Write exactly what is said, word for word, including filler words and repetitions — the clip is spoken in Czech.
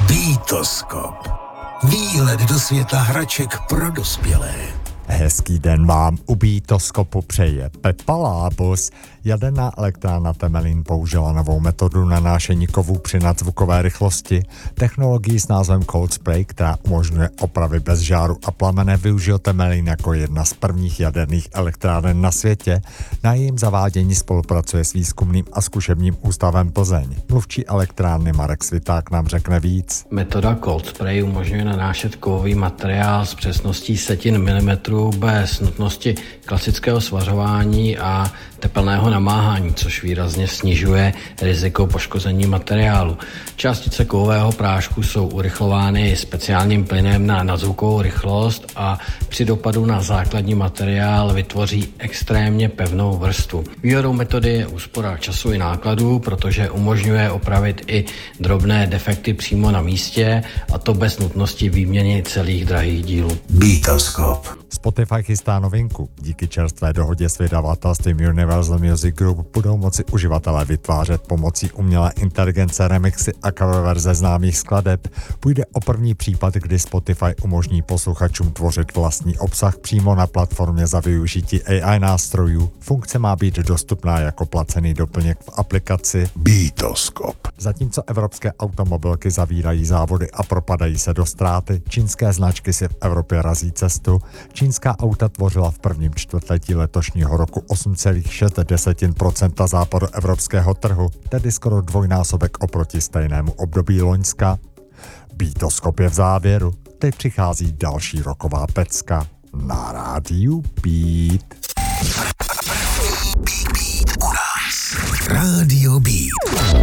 Beatoskop. Výlet do světa hraček pro dospělé. Hezký den vám u Beatoskopu přeje Pepa Lábus. Jaderná elektrárna Temelín použila novou metodu nanášení kovů při nadzvukové rychlosti. Technologii s názvem Cold Spray, která umožňuje opravy bez žáru a plamene, využil Temelín jako jedna z prvních jaderných elektráren na světě. Na jejím zavádění spolupracuje s výzkumným a zkušebním ústavem Plzeň. Mluvčí elektrárny Marek Sviták nám řekne víc. Metoda Cold Spray umožňuje nanášet kovový materiál s přesností setin milimetrů bez nutnosti klasického svařování a tepelného namáhání, což výrazně snižuje riziko poškození materiálu. Částice kovového prášku jsou urychlovány speciálním plynem na nadzvukovou rychlost a při dopadu na základní materiál vytvoří extrémně pevnou vrstvu. Výhodou metody je úspora času i nákladů, protože umožňuje opravit i drobné defekty přímo na místě, a to bez nutnosti výměny celých drahých dílů. Beatoskop. Spotify chystá novinku. Díky čerstvé dohodě s vydavatelstvím Universal Music Group budou moci uživatelé vytvářet pomocí umělé inteligence remixy a cover verze známých skladeb. Půjde o první případ, kdy Spotify umožní posluchačům tvořit vlastní obsah přímo na platformě za využití A I nástrojů. Funkce má být dostupná jako placený doplněk v aplikaci Beatoskop. Zatímco evropské automobilky zavírají závody a propadají se do ztráty, čínské značky si v Evropě razí cestu. Čínská auta tvořila v prvním čtvrtletí letošního roku osm celá šest procenta západoevropského trhu, tedy skoro dvojnásobek oproti stejnému období loňska. Beatoskop je v závěru, teď přichází další roková pecka na rádiu Beat. Beat, Beat u nás. Rádio Beat.